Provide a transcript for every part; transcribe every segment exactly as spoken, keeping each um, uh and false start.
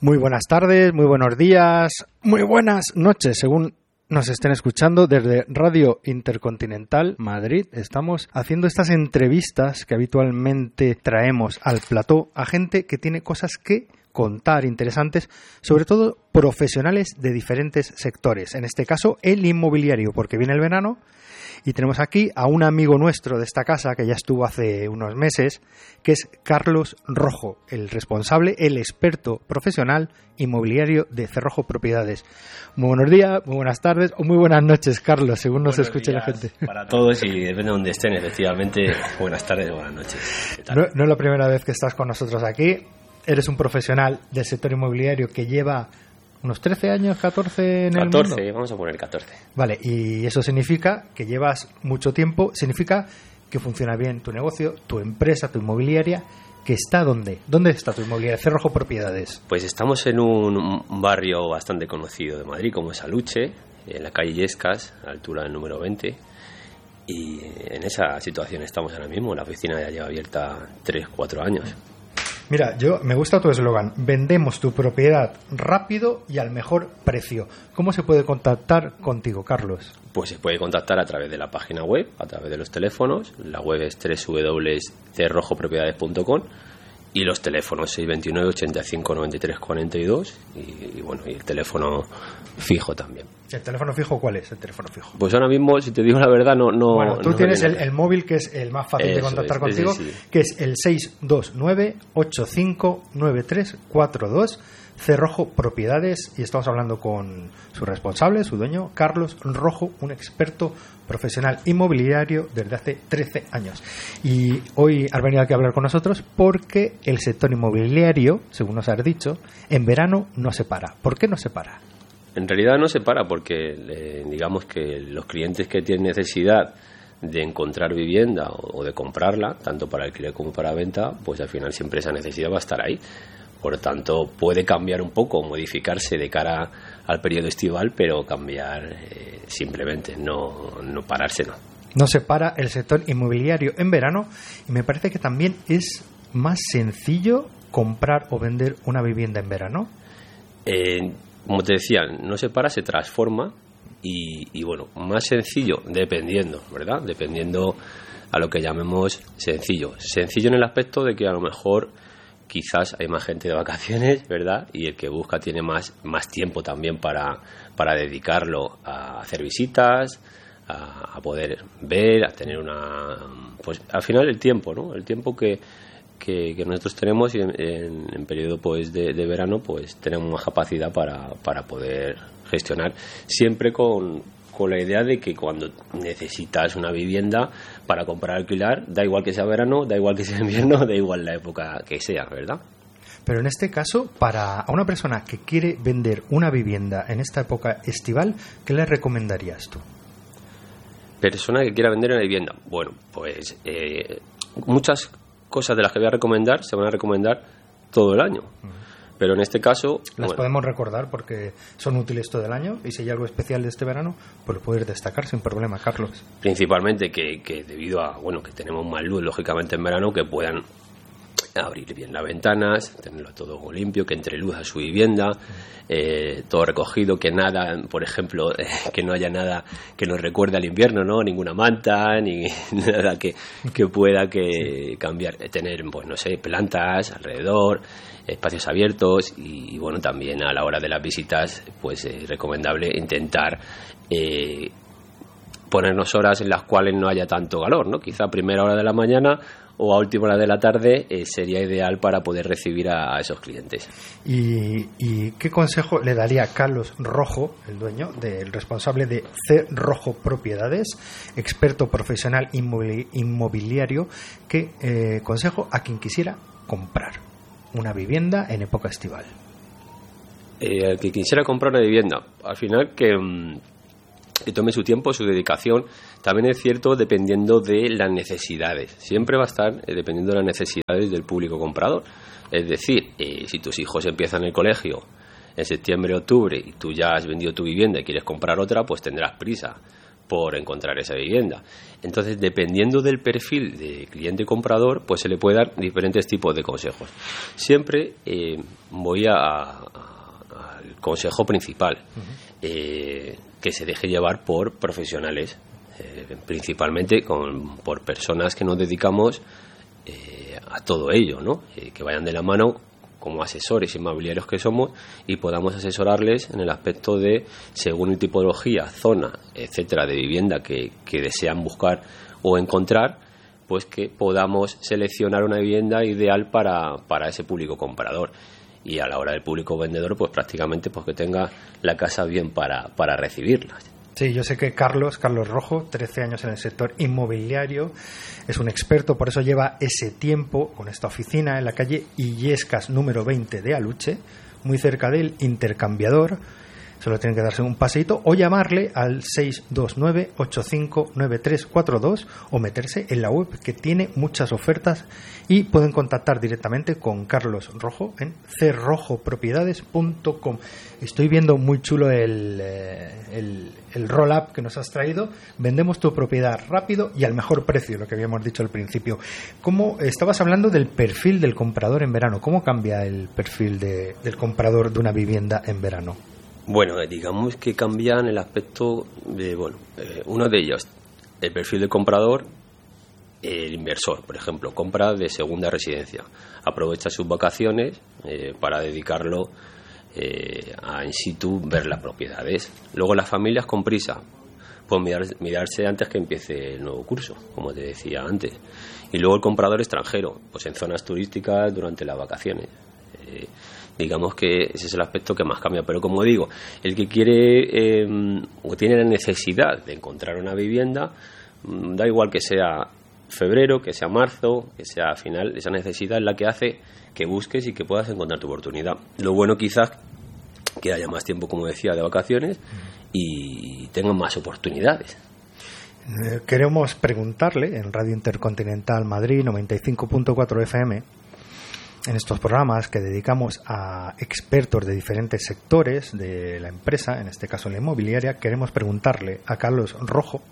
Muy buenas tardes, muy buenos días, muy buenas noches, según nos estén escuchando desde Radio Intercontinental Madrid. Estamos haciendo estas entrevistas que habitualmente traemos al plató a gente que tiene cosas que contar interesantes, sobre todo profesionales de diferentes sectores. En este caso, el inmobiliario, porque viene el verano. Y tenemos aquí a un amigo nuestro de esta casa que ya estuvo hace unos meses, que es Carlos Rojo, el responsable, el experto profesional inmobiliario de Cerrojo Propiedades. Muy buenos días, muy buenas tardes o muy buenas noches, Carlos, según nos escuche la gente. Para todos y depende de donde estén, efectivamente, buenas tardes o buenas noches. ¿Qué tal? No, no es la primera vez que estás con nosotros aquí. Eres un profesional del sector inmobiliario que lleva unos trece años, catorce en el mundo. catorce, vamos a poner catorce. Vale, y eso significa que llevas mucho tiempo, significa que funciona bien tu negocio, tu empresa, tu inmobiliaria, que está ¿dónde? ¿Dónde está tu inmobiliaria? Cerrojo Propiedades. Pues estamos en un, un barrio bastante conocido de Madrid, como es Aluche, en la calle Illescas, a la altura del número veinte, y en esa situación estamos ahora mismo. La oficina ya lleva abierta tres, cuatro años. Mira, yo me gusta tu eslogan, vendemos tu propiedad rápido y al mejor precio. ¿Cómo se puede contactar contigo, Carlos? Pues se puede contactar a través de la página web, a través de los teléfonos. La web es doble u doble u doble u punto cerrojo propiedades punto com y los teléfonos seis dos nueve, ochenta y cinco, noventa y tres, cuarenta y dos y, y bueno, y el teléfono fijo también. ¿El teléfono fijo cuál es? El teléfono fijo. Pues ahora mismo, si te digo la verdad, no... no bueno, tú no tienes el, el móvil que es el más fácil Eso de contactar es, contigo, sí, sí. que es el seis dos nueve, ocho cinco nueve tres cuatro dos, Cerrojo Propiedades, y estamos hablando con su responsable, su dueño, Carlos Rojo, un experto profesional inmobiliario desde hace trece años. Y hoy has venido aquí a hablar con nosotros porque el sector inmobiliario, según nos has dicho, en verano no se para. ¿Por qué no se para? En realidad no se para porque eh, digamos que los clientes que tienen necesidad de encontrar vivienda o, o de comprarla, tanto para alquiler como para venta, pues al final siempre esa necesidad va a estar ahí. Por tanto, puede cambiar un poco, modificarse de cara al periodo estival, pero cambiar eh, simplemente, no, no pararse, no. No se para el sector inmobiliario en verano, y me parece que también es más sencillo comprar o vender una vivienda en verano. Eh, como te decía, no se para, se transforma y, y bueno, más sencillo dependiendo, ¿verdad? Dependiendo a lo que llamemos sencillo. Sencillo en el aspecto de que a lo mejor quizás hay más gente de vacaciones, ¿verdad? Y el que busca tiene más, más tiempo también para, para dedicarlo a hacer visitas, a, a poder ver, a tener una... Pues al final el tiempo, ¿no? El tiempo que... Que, que nosotros tenemos y en, en, en periodo pues de, de verano pues tenemos más capacidad para, para poder gestionar, siempre con, con la idea de que cuando necesitas una vivienda para comprar alquilar, da igual que sea verano, da igual que sea invierno, da igual la época que sea, ¿verdad? Pero en este caso, para a una persona que quiere vender una vivienda en esta época estival, ¿qué le recomendarías tú? Persona que quiera vender una vivienda, bueno, pues eh, muchas cosas de las que voy a recomendar se van a recomendar todo el año. Uh-huh. Pero en este caso... Las bueno, podemos recordar porque son útiles todo el año y si hay algo especial de este verano, pues lo puedes destacar sin problema, Carlos. Principalmente que, que debido a, bueno, que tenemos más luz, lógicamente en verano, que puedan abrir bien las ventanas, tenerlo todo limpio, que entre luz a su vivienda, eh, todo recogido, que nada, por ejemplo, eh, que no haya nada que nos recuerde al invierno, ¿no? Ninguna manta, ni nada que, que pueda que cambiar, tener, pues no sé, plantas alrededor, espacios abiertos y, y bueno, también a la hora de las visitas, pues es recomendable intentar eh, ponernos horas en las cuales no haya tanto calor, ¿no? Quizá a primera hora de la mañana o a última hora de la tarde eh, sería ideal para poder recibir a, a esos clientes. ¿Y, ¿Y qué consejo le daría Carlos Rojo, el dueño, del responsable de Cerrojo Propiedades, experto profesional inmobili- inmobiliario, qué eh, consejo a quien quisiera comprar una vivienda en época estival? Eh, al que quisiera comprar una vivienda, al final que... Mmm, que tome su tiempo, su dedicación. También es cierto dependiendo de las necesidades. Siempre va a estar eh, dependiendo de las necesidades del público comprador. Es decir, eh, si tus hijos empiezan el colegio en septiembre, octubre y tú ya has vendido tu vivienda y quieres comprar otra, pues tendrás prisa. por encontrar esa vivienda. Entonces, dependiendo del perfil de cliente comprador, pues se le puede dar diferentes tipos de consejos. Siempre eh, voy a, a, al consejo principal, uh-huh. eh, que se deje llevar por profesionales, eh, principalmente con, por personas que nos dedicamos eh, a todo ello, ¿no? Eh, que vayan de la mano como asesores inmobiliarios que somos y podamos asesorarles en el aspecto de, según el tipología, zona, etcétera, de vivienda que, que desean buscar o encontrar, pues que podamos seleccionar una vivienda ideal para, para ese público comprador. Y a la hora del público vendedor, pues prácticamente pues que tenga la casa bien para, para recibirla. Sí, yo sé que Carlos, Carlos Rojo, trece años en el sector inmobiliario, es un experto, por eso lleva ese tiempo con esta oficina en la calle Illescas número veinte de Aluche, muy cerca del Intercambiador. Solo tienen que darse un paseíto o llamarle al seis dos nueve, ocho cinco nueve tres cuatro dos o meterse en la web, que tiene muchas ofertas, y pueden contactar directamente con Carlos Rojo en c rojo propiedades punto com. Estoy viendo muy chulo el, el, el roll-up que nos has traído. Vendemos tu propiedad rápido y al mejor precio, lo que habíamos dicho al principio. ¿Cómo estabas hablando del perfil del comprador en verano? ¿Cómo cambia el perfil de, del comprador de una vivienda en verano? Bueno, digamos que cambian el aspecto de, bueno, eh, uno de ellos, el perfil del comprador, el inversor, por ejemplo, compra de segunda residencia, aprovecha sus vacaciones eh, para dedicarlo eh, a in situ ver las propiedades. Luego las familias con prisa, pues mirar, mirarse antes que empiece el nuevo curso, como te decía antes. Y luego el comprador extranjero, pues en zonas turísticas durante las vacaciones. Eh, digamos que ese es el aspecto que más cambia, pero como digo, el que quiere eh, o tiene la necesidad de encontrar una vivienda, da igual que sea febrero, que sea marzo, que sea final, esa necesidad es la que hace que busques y que puedas encontrar tu oportunidad. Lo bueno quizás que haya más tiempo, como decía, de vacaciones y tengan más oportunidades. Queremos preguntarle en Radio Intercontinental Madrid noventa y cinco punto cuatro F M, en estos programas que dedicamos a expertos de diferentes sectores de la empresa, en este caso la inmobiliaria, queremos preguntarle a Carlos Rojo,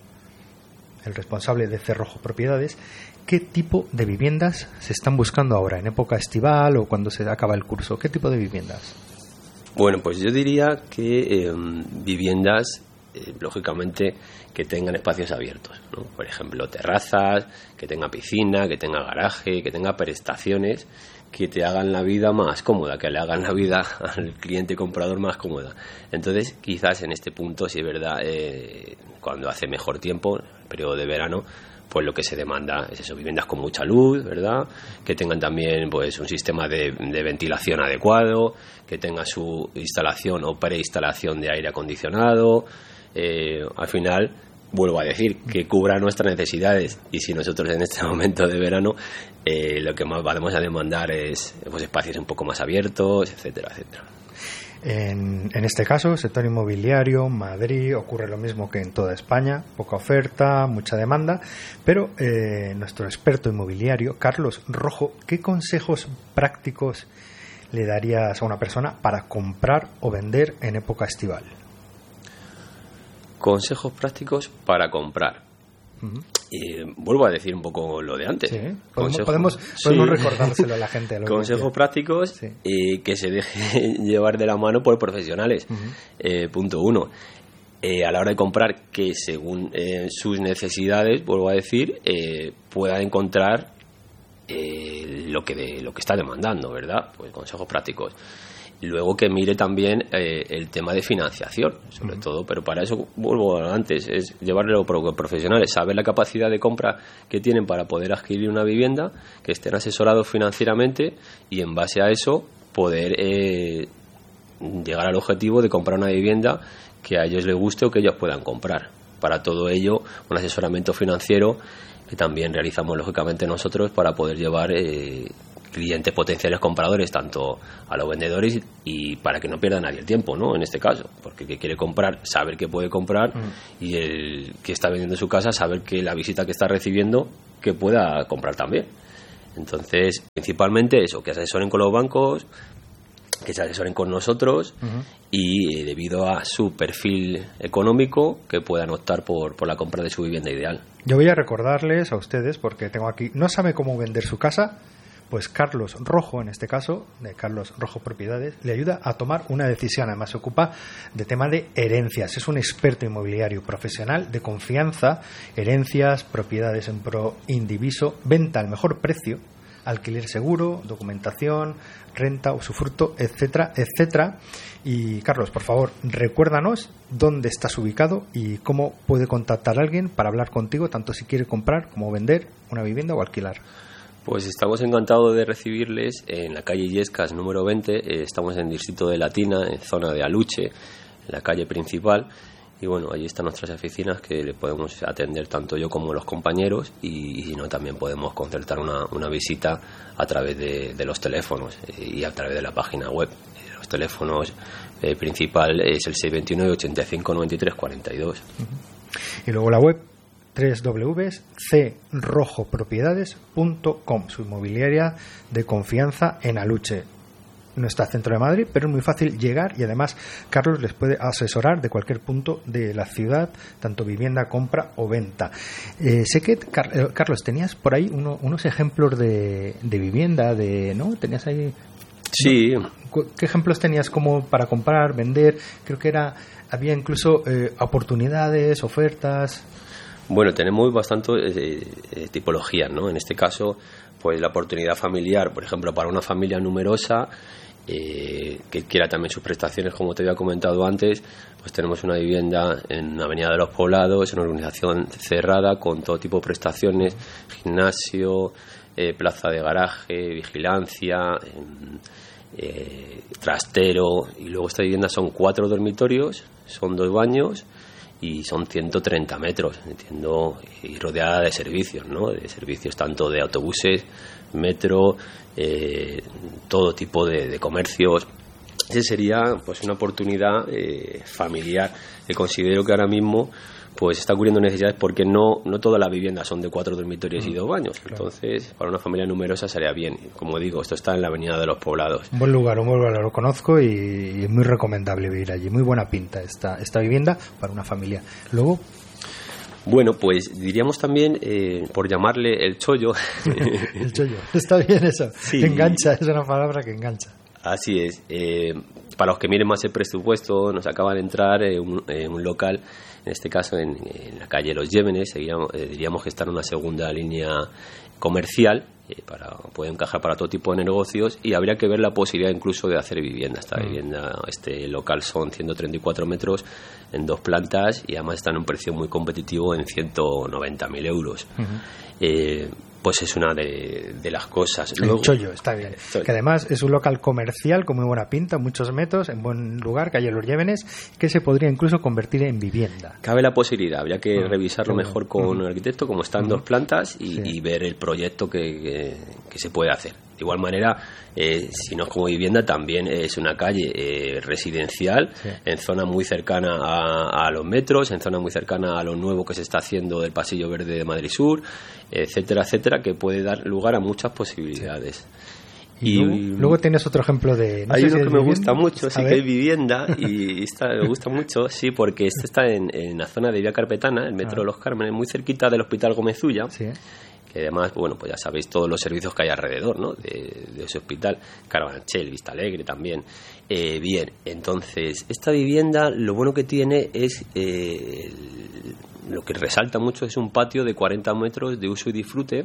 el responsable de C Rojo Propiedades, qué tipo de viviendas se están buscando ahora, en época estival o cuando se acaba el curso. ¿Qué tipo de viviendas? Bueno, pues yo diría que eh, viviendas, eh, lógicamente, que tengan espacios abiertos, ¿no? Por ejemplo, terrazas, que tenga piscina, que tenga garaje, que tenga prestaciones que te hagan la vida más cómoda, que le hagan la vida al cliente comprador más cómoda. Entonces, quizás en este punto, si es verdad, eh, cuando hace mejor tiempo, el periodo de verano, pues lo que se demanda es eso, viviendas con mucha luz, ¿verdad? Que tengan también pues un sistema de, de ventilación adecuado, que tenga su instalación o preinstalación de aire acondicionado. Eh, al final, vuelvo a decir, que cubra nuestras necesidades, y si nosotros en este momento de verano eh, lo que más vamos a demandar es pues, espacios un poco más abiertos, etcétera, etcétera. En, en este caso, sector inmobiliario, Madrid, ocurre lo mismo que en toda España, poca oferta, mucha demanda, pero eh, nuestro experto inmobiliario, Carlos Rojo, ¿qué consejos prácticos le darías a una persona para comprar o vender en época estival? Consejos prácticos para comprar. Uh-huh. Y vuelvo a decir un poco lo de antes. Sí, podemos, podemos, podemos sí. recordárselo a la gente. A Consejos prácticos sí. eh, que se deje llevar de la mano por profesionales. Uh-huh. eh, punto uno. Eh, a la hora de comprar, que según eh, sus necesidades, vuelvo a decir, eh, pueda encontrar eh, lo que de, lo que está demandando, ¿verdad? Pues consejos prácticos. Luego que mire también eh, el tema de financiación, sobre uh-huh. todo, pero para eso, vuelvo antes, es llevarlo por profesionales, saber la capacidad de compra que tienen para poder adquirir una vivienda, que estén asesorados financieramente y en base a eso poder eh, llegar al objetivo de comprar una vivienda que a ellos les guste o que ellos puedan comprar. Para todo ello, un asesoramiento financiero que también realizamos lógicamente nosotros para poder llevar eh, clientes potenciales compradores tanto a los vendedores y para que no pierda nadie el tiempo, ¿no? En este caso, porque el que quiere comprar saber que puede comprar mm. y el que está vendiendo su casa saber que la visita que está recibiendo que pueda comprar también. Entonces, principalmente eso, que asesoren con los bancos que se asesoren con nosotros uh-huh. y eh, debido a su perfil económico que puedan optar por, por la compra de su vivienda ideal. Yo voy a recordarles a ustedes, porque tengo aquí, no sabe cómo vender su casa, pues Carlos Rojo, en este caso, de Carlos Rojo Propiedades, le ayuda a tomar una decisión. Además se ocupa de tema de herencias, es un experto inmobiliario profesional de confianza, herencias, propiedades en pro indiviso, venta al mejor precio, alquiler seguro, documentación, renta, usufructo, etcétera, etcétera. Y Carlos, por favor, recuérdanos dónde estás ubicado y cómo puede contactar a alguien para hablar contigo, tanto si quiere comprar como vender una vivienda o alquilar. Pues estamos encantados de recibirles en la calle Illescas número veinte, eh, estamos en el distrito de Latina, en zona de Aluche, en la calle principal. Y bueno, allí están nuestras oficinas que le podemos atender tanto yo como los compañeros y, y si no, también podemos concertar una, una visita a través de, de los teléfonos y a través de la página web. Los teléfonos eh, principal es el seiscientos veintinueve, ochenta y cinco, noventa y tres, cuarenta y dos. Uh-huh. Y luego la web doble u doble u doble u punto c rojo propiedades punto com, su inmobiliaria de confianza en Aluche. No está centro de Madrid, pero es muy fácil llegar y además Carlos les puede asesorar de cualquier punto de la ciudad, tanto vivienda, compra o venta. Eh, sé que, Car- Carlos, tenías por ahí uno, unos ejemplos de, de vivienda, de ¿no? Tenías ahí... Sí. ¿no? ¿Qué ejemplos tenías como para comprar, vender? Creo que era había incluso eh, oportunidades, ofertas... Bueno, tenemos bastante eh, eh, tipologías, ¿no? En este caso, pues la oportunidad familiar, por ejemplo, para una familia numerosa eh, que quiera también sus prestaciones, como te había comentado antes, pues tenemos una vivienda en Avenida de los Poblados, en una organización cerrada con todo tipo de prestaciones, gimnasio, eh, plaza de garaje, vigilancia, eh, trastero, y luego esta vivienda son cuatro dormitorios, son dos baños y son ciento treinta metros, entiendo, y rodeada de servicios, ¿no? De servicios tanto de autobuses, metro, eh, todo tipo de, de comercios. Esa sería pues una oportunidad eh, familiar que considero que ahora mismo pues está cubriendo necesidades, porque no no todas las viviendas son de cuatro dormitorios y dos baños. Claro. Entonces, para una familia numerosa sería bien. Como digo, esto está en la Avenida de los Poblados. Un buen lugar, un buen lugar, lo conozco y es muy recomendable vivir allí. Muy buena pinta esta, esta vivienda para una familia. Luego... Bueno, pues diríamos también, eh, por llamarle el chollo. El chollo, está bien eso. Sí. Engancha, es una palabra que engancha. Así es. Eh, para los que miren más el presupuesto, nos acaban de entrar en un, en un local, en este caso en, en la calle Los Llévenes, diríamos, eh, diríamos que está en una segunda línea comercial, eh, para puede encajar para todo tipo de negocios, y habría que ver la posibilidad incluso de hacer vivienda. Esta vivienda, este local son ciento treinta y cuatro metros en dos plantas y además está en un precio muy competitivo en ciento noventa mil euros. Uh-huh. Eh, pues es una de, de las cosas. El Luego, chollo, está bien. Chollo. Que además es un local comercial con muy buena pinta, muchos metros, en buen lugar, calle Los Llévenes, que se podría incluso convertir en vivienda. Cabe la posibilidad, habría que uh-huh. revisarlo uh-huh. mejor con uh-huh. el arquitecto, como está en uh-huh. dos plantas, y, sí. y ver el proyecto que, que, que se puede hacer. De igual manera, eh, si no es como vivienda, también es una calle eh, residencial, sí. en zona muy cercana a, a los metros, en zona muy cercana a lo nuevo que se está haciendo del Pasillo Verde de Madrid Sur, etcétera, etcétera, que puede dar lugar a muchas posibilidades. Sí. Y, y luego, luego tienes otro ejemplo de... No hay uno que me vivienda. gusta mucho, a sí ver. Que es vivienda, y esta me gusta mucho, sí, porque este está en, en la zona de Vía Carpetana, el metro ah. de Los Cármenes, muy cerquita del Hospital Gómez Ulla. Sí. Que además, bueno, pues ya sabéis todos los servicios que hay alrededor, ¿no? De, de ese hospital, Carabanchel, Vista Alegre también. Eh, bien, entonces, esta vivienda, lo bueno que tiene es, eh, lo que resalta mucho es un patio de cuarenta metros de uso y disfrute,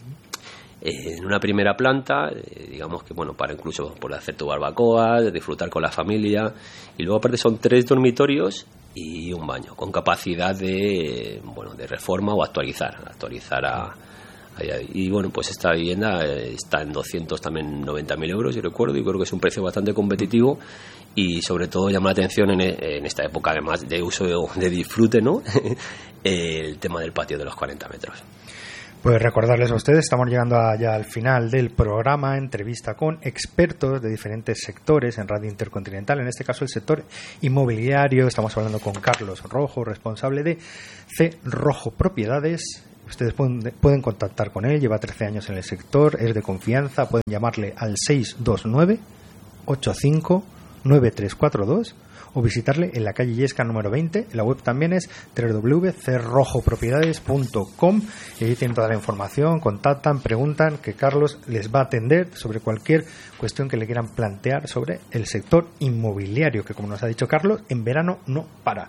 eh, en una primera planta, eh, digamos que, bueno, para incluso poder hacer tu barbacoa, disfrutar con la familia, y luego aparte son tres dormitorios y un baño, con capacidad de, bueno, de reforma o actualizar, actualizar a... Y bueno, pues esta vivienda está en doscientos noventa mil euros, yo recuerdo, y creo que es un precio bastante competitivo, y sobre todo llama la atención en, en esta época, además de uso de, de disfrute, ¿no? El tema del patio de los cuarenta metros. Pues recordarles a ustedes, estamos llegando a, ya al final del programa, entrevista con expertos de diferentes sectores en Radio Intercontinental, en este caso el sector inmobiliario. Estamos hablando con Carlos Rojo, responsable de C Rojo Propiedades. Ustedes pueden, pueden contactar con él, lleva trece años en el sector, es de confianza, pueden llamarle al seis dos nueve, ocho cinco nueve tres cuatro dos o visitarle en la calle Illescas número veinte. La web también es doble u doble u doble u punto c rojo propiedades punto com y allí tienen toda la información, contactan, preguntan, que Carlos les va a atender sobre cualquier cuestión que le quieran plantear sobre el sector inmobiliario, que como nos ha dicho Carlos, en verano no para.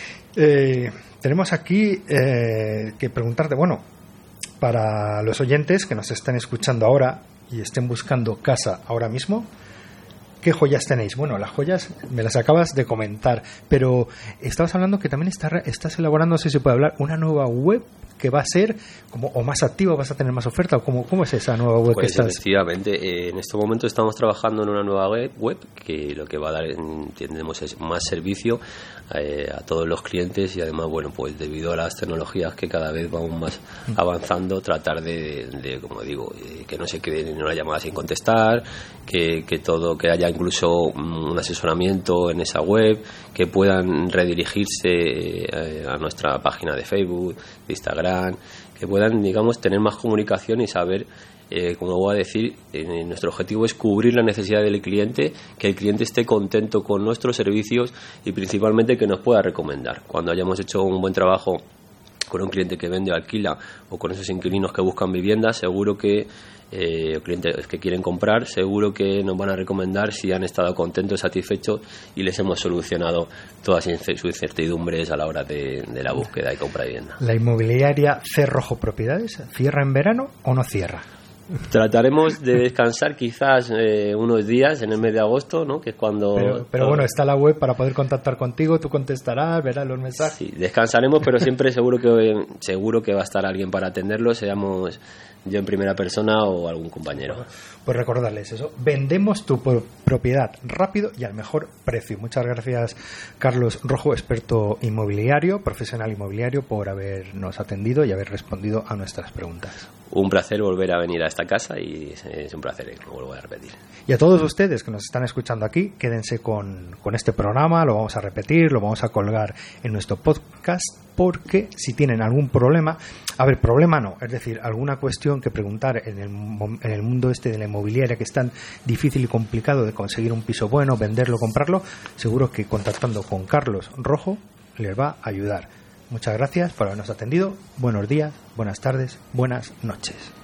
Eh, tenemos aquí eh, que preguntarte, bueno, para los oyentes que nos están escuchando ahora y estén buscando casa ahora mismo, ¿qué joyas tenéis? Bueno, las joyas me las acabas de comentar, pero estabas hablando que también está, estás elaborando, no sé si se puede hablar, una nueva web que va a ser como o más activa, vas a tener más oferta, o cómo, cómo es esa nueva web pues que estás. Efectivamente, eh, en este momento estamos trabajando en una nueva web, web que lo que va a dar, entendemos, es más servicio eh, a todos los clientes y además, bueno, pues debido a las tecnologías que cada vez vamos más avanzando, tratar de, de, de como digo, eh, que no se quede en una llamada sin contestar, que, que todo, que haya incluso un asesoramiento en esa web, que puedan redirigirse eh, a nuestra página de Facebook, de Instagram, que puedan, digamos, tener más comunicación y saber, eh, como voy a decir, eh, nuestro objetivo es cubrir la necesidad del cliente, que el cliente esté contento con nuestros servicios y principalmente que nos pueda recomendar. Cuando hayamos hecho un buen trabajo con un cliente que vende o alquila o con esos inquilinos que buscan vivienda, seguro que eh, clientes que quieren comprar, seguro que nos van a recomendar si han estado contentos, satisfechos y les hemos solucionado todas sus incertidumbres a la hora de, de la búsqueda y compra de vivienda. ¿La inmobiliaria C Rojo Propiedades cierra en verano o no cierra? Trataremos de descansar quizás eh, unos días en el mes de agosto, ¿no? Que es cuando... Pero, pero bueno, está la web para poder contactar contigo, tú contestarás, verás los mensajes. Sí, descansaremos, pero siempre seguro que seguro que va a estar alguien para atenderlo, seamos yo en primera persona o algún compañero. Pues recordarles eso, vendemos tu propiedad rápido y al mejor precio. Muchas gracias, Carlos Rojo, experto inmobiliario, profesional inmobiliario, por habernos atendido y haber respondido a nuestras preguntas. Un placer volver a venir a esta casa y es un placer, lo vuelvo a repetir. Y a todos ustedes que nos están escuchando aquí, quédense con, con este programa, lo vamos a repetir, lo vamos a colgar en nuestro podcast, porque si tienen algún problema, a ver, problema no, es decir, alguna cuestión que preguntar en el, en el mundo este de la inmobiliaria, que es tan difícil y complicado de conseguir un piso bueno, venderlo, comprarlo, seguro que contactando con Carlos Rojo les va a ayudar. Muchas gracias por habernos atendido. Buenos días, buenas tardes, buenas noches.